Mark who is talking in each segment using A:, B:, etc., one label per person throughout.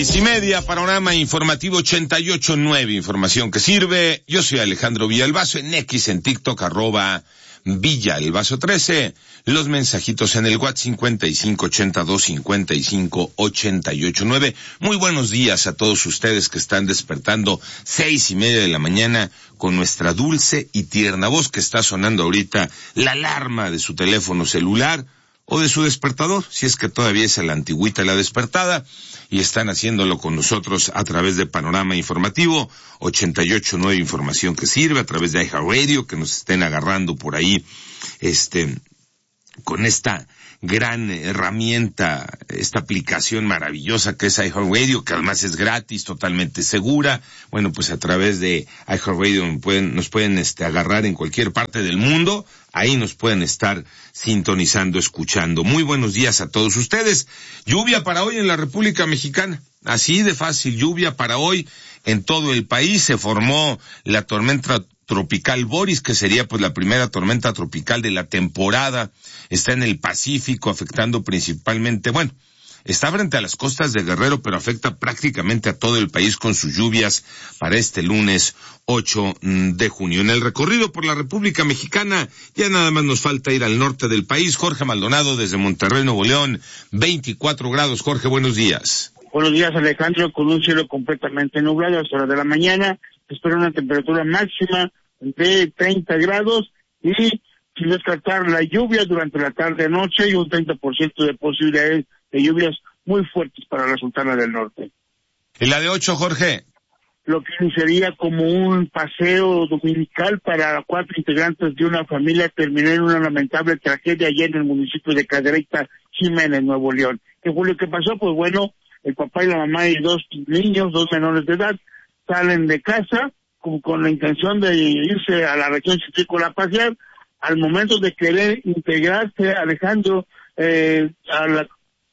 A: 6:30, panorama informativo 88.9, información que sirve. Yo soy Alejandro Villalbazo, en X, en TikTok, @Villalbazo13. Los mensajitos en el WhatsApp 5582558889. Muy buenos días a todos ustedes que están despertando 6:30 de la mañana con nuestra dulce y tierna voz, que está sonando ahorita la alarma de su teléfono celular o de su despertador, si es que todavía es la antigüita la despertada, y están haciéndolo con nosotros a través de Panorama Informativo 88.9, información que sirve, a través de iHeartRadio, que nos estén agarrando por ahí, con esta gran herramienta, esta aplicación maravillosa que es iHeartRadio, que además es gratis, totalmente segura. Bueno, pues a través de iHeartRadio nos pueden agarrar en cualquier parte del mundo. Ahí nos pueden estar sintonizando, escuchando. Muy buenos días a todos ustedes. Lluvia para hoy en la República Mexicana. Así de fácil, lluvia para hoy en todo el país. Se formó la tormenta tropical Boris, que sería pues la primera tormenta tropical de la temporada. Está en el Pacífico, afectando principalmente, está frente a las costas de Guerrero, pero afecta prácticamente a todo el país con sus lluvias para este lunes 8 de junio. En el recorrido por la República Mexicana, ya nada más nos falta ir al norte del país. Jorge Maldonado desde Monterrey, Nuevo León, 24 grados. Jorge, buenos días.
B: Buenos días, Alejandro, con un cielo completamente nublado a las horas de la mañana. Se espera una temperatura máxima de 30 grados y sin descartar la lluvia durante la tarde-noche y un 30% de posibilidades de lluvias muy fuertes para la Sultana del Norte.
A: ¿Y la de 8, Jorge?
B: Lo que sería como un paseo dominical para 4 integrantes de una familia terminó en una lamentable tragedia allá en el municipio de Cadereyta, Jiménez, Nuevo León. ¿Qué fue lo que pasó? Pues bueno, el papá y la mamá y 2 niños, 2 menores de edad, salen de casa con la intención de irse a la región citrícola a pasear. Al momento de querer integrarse, Alejandro, a la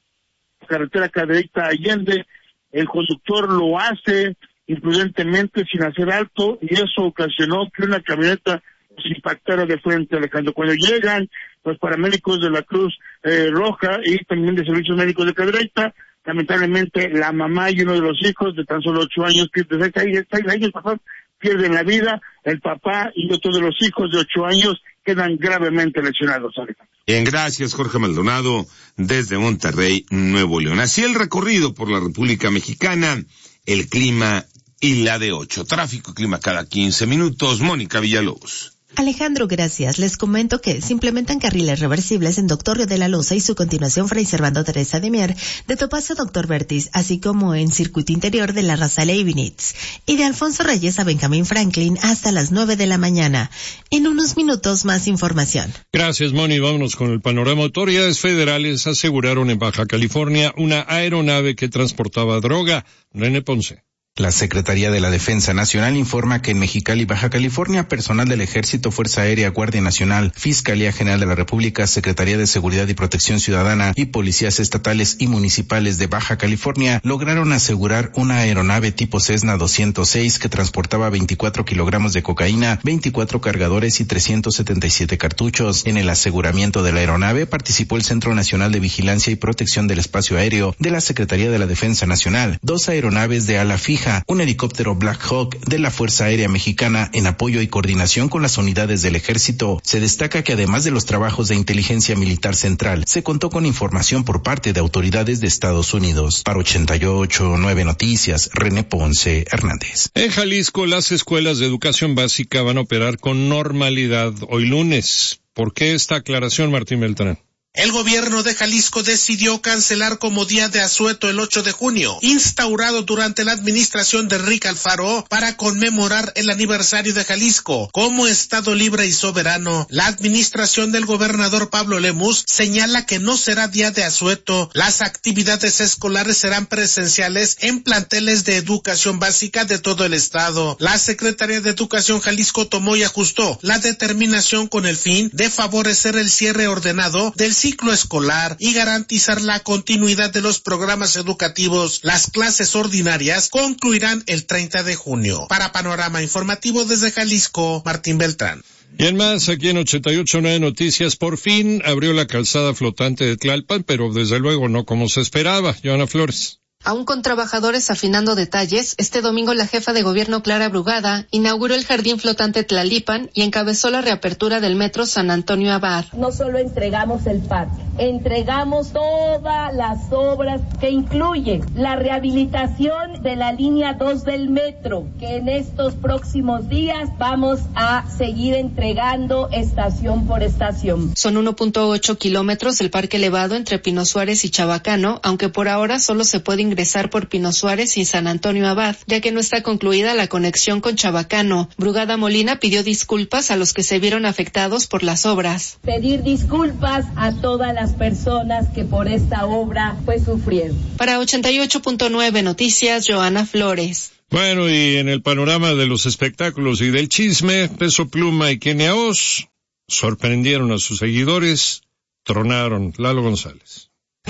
B: carretera Cadereyta Allende, el conductor lo hace imprudentemente sin hacer alto, y eso ocasionó que una camioneta se impactara de frente, Alejandro. Cuando llegan los paramédicos de la Cruz Roja y también de Servicios Médicos de Cadereyta, lamentablemente la mamá y uno de los hijos de tan solo 8 años, de 6 años, pierden la vida. El papá y otro de los hijos de 8 años quedan gravemente lesionados, Alejandro.
A: Bien, gracias, Jorge Maldonado, desde Monterrey, Nuevo León. Así el recorrido por la República Mexicana, el clima y la de 8. Tráfico y clima cada 15 minutos. Mónica Villalobos.
C: Alejandro, gracias. Les comento que se implementan carriles reversibles en Doctor Río de la Loza y su continuación Fray Servando Teresa de Mier, de Topacio Doctor Vertis, así como en circuito interior de la Raza Leibniz, y de Alfonso Reyes a Benjamín Franklin hasta las 9 de la mañana. En unos minutos más información.
D: Gracias, Moni. Vámonos con el panorama. Autoridades federales aseguraron en Baja California una aeronave que transportaba droga. René Ponce.
E: La Secretaría de la Defensa Nacional informa que en Mexicali, Baja California, personal del Ejército, Fuerza Aérea, Guardia Nacional, Fiscalía General de la República, Secretaría de Seguridad y Protección Ciudadana y policías estatales y municipales de Baja California lograron asegurar una aeronave tipo Cessna 206 que transportaba 24 kilogramos de cocaína, 24 cargadores y 377 cartuchos. En el aseguramiento de la aeronave participó el Centro Nacional de Vigilancia y Protección del Espacio Aéreo de la Secretaría de la Defensa Nacional, 2 aeronaves de ala fija, un helicóptero Black Hawk de la Fuerza Aérea Mexicana en apoyo y coordinación con las unidades del Ejército. Se destaca que además de los trabajos de inteligencia militar central, se contó con información por parte de autoridades de Estados Unidos. Para 88.9 Noticias, René Ponce Hernández.
D: En Jalisco, las escuelas de educación básica van a operar con normalidad hoy lunes. ¿Por qué esta aclaración, Martín Beltrán?
F: El gobierno de Jalisco decidió cancelar como día de asueto el 8 de junio, instaurado durante la administración de Enrique Alfaro para conmemorar el aniversario de Jalisco como estado libre y soberano. La administración del gobernador Pablo Lemus señala que no será día de asueto. Las actividades escolares serán presenciales en planteles de educación básica de todo el estado. La Secretaría de Educación Jalisco tomó y ajustó la determinación con el fin de favorecer el cierre ordenado del ciclo escolar y garantizar la continuidad de los programas educativos. Las clases ordinarias concluirán el 30 de junio. Para Panorama Informativo desde Jalisco, Martín Beltrán.
D: Y en más, aquí en 88.9 Noticias, por fin abrió la calzada flotante de Tlalpan, pero desde luego no como se esperaba. Joana Flores.
G: Aún con trabajadores afinando detalles, este domingo la jefa de gobierno Clara Brugada inauguró el jardín flotante Tlalipan y encabezó la reapertura del metro San Antonio Abad.
H: No solo entregamos el parque, entregamos todas las obras que incluyen la rehabilitación de la línea 2 del metro, que en estos próximos días vamos a seguir entregando estación por estación.
G: Son 1.8 kilómetros el parque elevado entre Pino Suárez y Chabacano, aunque por ahora solo se puede ingresar por Pino Suárez y San Antonio Abad, ya que no está concluida la conexión con Chabacano. Brugada Molina pidió disculpas a los que se vieron afectados por las obras.
H: Pedir disculpas a todas las personas que por esta obra sufrieron.
G: Para 88.9 Noticias, Joana Flores.
D: Bueno, y en el panorama de los espectáculos y del chisme, Peso Pluma y Kenia Oz sorprendieron a sus seguidores, tronaron. Lalo González.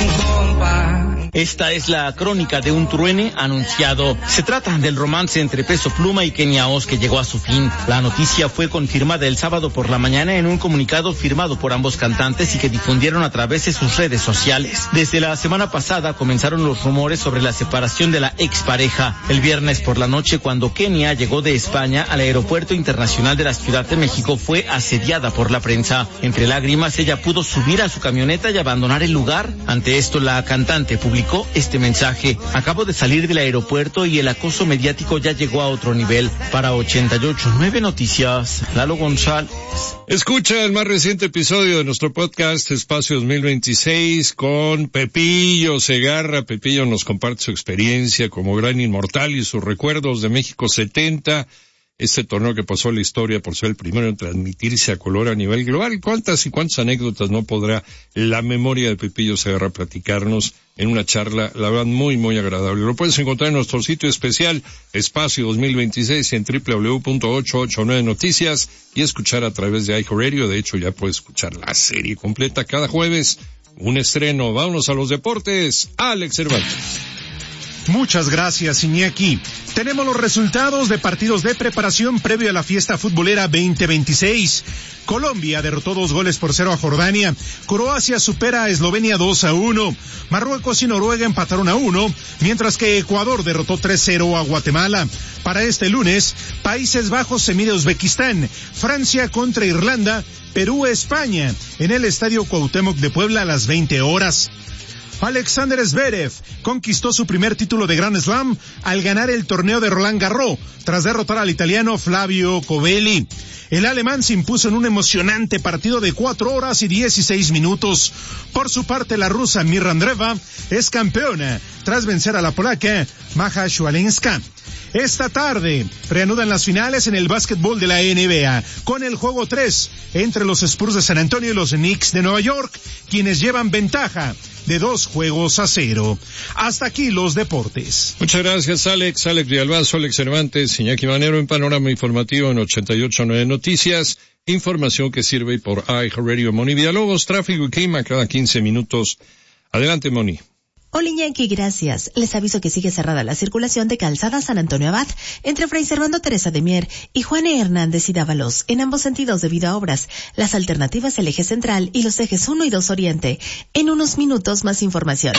I: Esta es la crónica de un truene anunciado. Se trata del romance entre Peso Pluma y Kenia Oz que llegó a su fin. La noticia fue confirmada el sábado por la mañana en un comunicado firmado por ambos cantantes y que difundieron a través de sus redes sociales. Desde la semana pasada comenzaron los rumores sobre la separación de la expareja. El viernes por la noche, cuando Kenia llegó de España al Aeropuerto Internacional de la Ciudad de México, fue asediada por la prensa. Entre lágrimas, ella pudo subir a su camioneta y abandonar el lugar. Ante esto, la cantante publicó este mensaje: acabo de salir del aeropuerto y el acoso mediático ya llegó a otro nivel. Para 88.9 Noticias, Lalo González.
D: Escucha el más reciente episodio de nuestro podcast Espacio 2026 con Pepillo Segarra. Pepillo nos comparte su experiencia como gran inmortal y sus recuerdos de México 70. Este torneo que pasó a la historia por ser el primero en transmitirse a color a nivel global. ¿Cuántas y cuántas anécdotas no podrá la memoria de Pepillo Segarra platicarnos en una charla, la verdad, muy, muy agradable? Lo puedes encontrar en nuestro sitio especial, Espacio 2026, en www.889noticias y escuchar a través de iHeartRadio. De hecho, ya puedes escuchar la serie completa cada jueves. Un estreno. Vámonos a los deportes. Alex Cervantes.
J: Muchas gracias, Iñaki. Tenemos los resultados de partidos de preparación previo a la fiesta futbolera 2026. Colombia derrotó 2-0 a Jordania. Croacia supera a Eslovenia 2-1. Marruecos y Noruega empataron 1, mientras que Ecuador derrotó 3-0 a Guatemala. Para este lunes, Países Bajos se mide a Uzbekistán, Francia contra Irlanda, Perú-España, en el Estadio Cuauhtémoc de Puebla a las 20 horas. Alexander Zverev conquistó su primer título de Grand Slam al ganar el torneo de Roland Garros, tras derrotar al italiano Flavio Covelli. El alemán se impuso en un emocionante partido de 4 horas y 16 minutos. Por su parte, la rusa Mirra Andreeva es campeona, tras vencer a la polaca Maja Swiatekowska. Esta tarde reanudan las finales en el básquetbol de la NBA, con el juego 3 entre los Spurs de San Antonio y los Knicks de Nueva York, quienes llevan ventaja de 2-0. Hasta aquí los deportes.
D: Muchas gracias, Alex. Alex Villalbazo, Alex Cervantes, Iñaki Manero en Panorama Informativo en 88.9 Noticias. Información que sirve por iHeartRadio. Moni Villalobos, tráfico y clima cada 15 minutos. Adelante, Moni.
C: Hola Iñaki, gracias. Les aviso que sigue cerrada la circulación de Calzada San Antonio Abad entre Fray Servando Teresa de Mier y Juan E. Hernández y Dávalos, en ambos sentidos debido a obras. Las alternativas el eje central y los ejes 1 y 2 oriente. En unos minutos más información.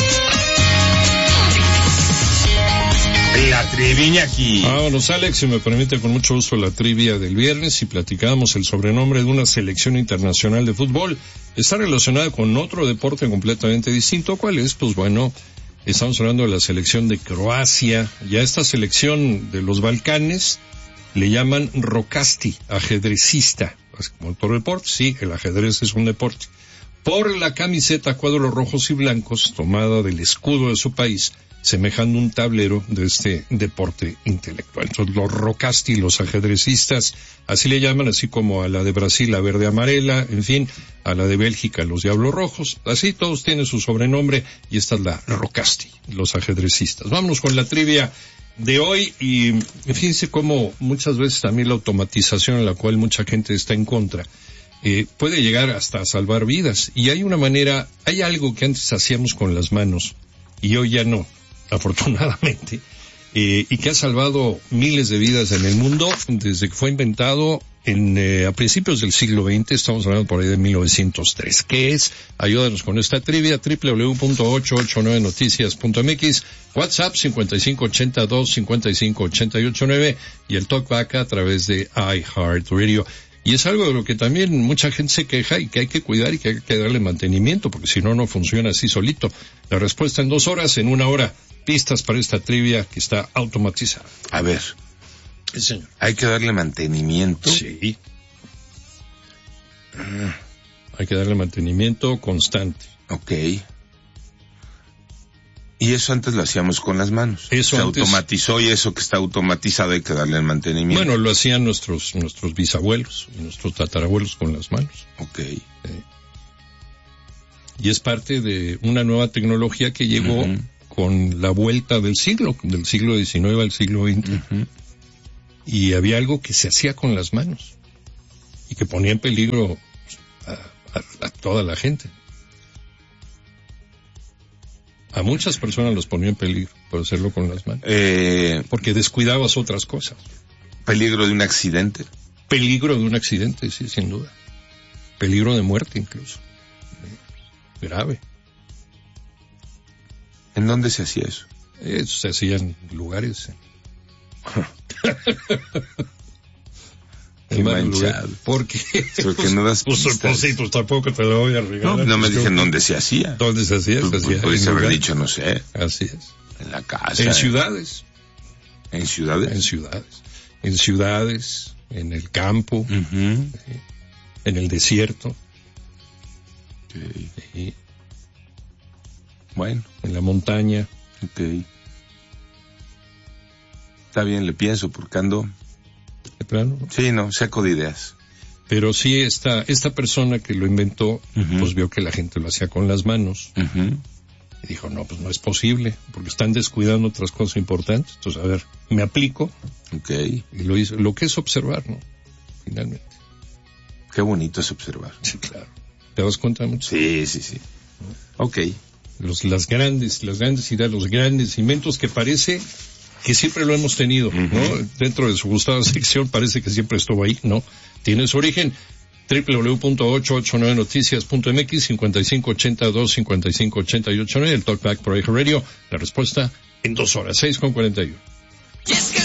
A: La trivia aquí.
D: Vámonos, Alex, si me permite, con mucho gusto la trivia del viernes, y platicábamos el sobrenombre de una selección internacional de fútbol. Está relacionada con otro deporte completamente distinto. ¿Cuál es? Pues bueno, estamos hablando de la selección de Croacia. Ya esta selección de los Balcanes le llaman Rokasti, ajedrecista. Pues como otro deporte, sí, el ajedrez es un deporte. Por la camiseta cuadros rojos y blancos, tomada del escudo de su país, semejando un tablero de este deporte intelectual. Entonces, los Rokasti, los ajedrecistas, así le llaman, así como a la de Brasil, la verde amarela, en fin, a la de Bélgica, los Diablos Rojos, así todos tienen su sobrenombre, y esta es la Rokasti, los ajedrecistas. Vámonos con la trivia de hoy, y fíjense cómo muchas veces también la automatización, en la cual mucha gente está en contra, puede llegar hasta a salvar vidas, y hay una manera, hay algo que antes hacíamos con las manos, y hoy ya no, afortunadamente, y que ha salvado miles de vidas en el mundo desde que fue inventado a principios del siglo XX, estamos hablando por ahí de 1903. ¿Qué es? Ayúdanos con esta trivia, www.889noticias.mx, WhatsApp 5582-558889 y el Talkback a través de iHeartRadio. Y es algo de lo que también mucha gente se queja y que hay que cuidar y que hay que darle mantenimiento, porque si no, no funciona así solito. La respuesta en 2 horas, en 1 hora. Pistas para esta trivia que está automatizada.
A: A ver.
D: Sí, señor.
A: Hay que darle mantenimiento.
D: Sí. Hay que darle mantenimiento constante.
A: Ok. Y eso antes lo hacíamos con las manos.
D: Eso
A: se
D: antes
A: automatizó y eso que está automatizado hay que darle el mantenimiento.
D: Bueno, lo hacían nuestros bisabuelos y nuestros tatarabuelos con las manos.
A: Ok.
D: Y es parte de una nueva tecnología que llegó con la vuelta del siglo XIX al siglo XX. Y había algo que se hacía con las manos y que ponía en peligro a toda la gente. A muchas personas los ponía en peligro por hacerlo con las manos. Porque descuidabas otras cosas.
A: ¿Peligro de un accidente?
D: Peligro de un accidente, sí, sin duda. Peligro de muerte incluso. Grave.
A: ¿En dónde se hacía eso?
D: Eso se hacía en lugares.
A: Qué manchado.
D: ¿Por qué?
A: Porque no das pistas.
D: Pues tampoco te lo voy a regalar.
A: No me dijeron dónde se hacía.
D: ¿Dónde se hacía?
A: Podrías haber dicho, no sé.
D: Así es.
A: En la casa.
D: En ciudades.
A: ¿En ciudades?
D: En ciudades. En ciudades, en el campo, en el desierto.
A: Okay.
D: Sí.
A: Bueno.
D: En la montaña.
A: Ok. Está bien, le pienso, porque ando...
D: ¿De plano?
A: Sí, no, seco de ideas.
D: Pero sí, esta persona que lo inventó, pues vio que la gente lo hacía con las manos. Y dijo, no, pues no es posible, porque están descuidando otras cosas importantes. Entonces, a ver, me aplico.
A: Ok.
D: Y lo hizo. Lo que es observar, ¿no? Finalmente.
A: Qué bonito es observar.
D: Sí, claro. ¿Te das cuenta mucho?
A: Sí. Ok.
D: Las grandes ideas, los grandes inventos que parece que siempre lo hemos tenido, ¿no? Dentro de su gustada sección parece que siempre estuvo ahí, ¿no? Tiene su origen. www.889noticias.mx 5582-558889, el Talkback por iHeartRadio. La respuesta en 2 horas, 6:41.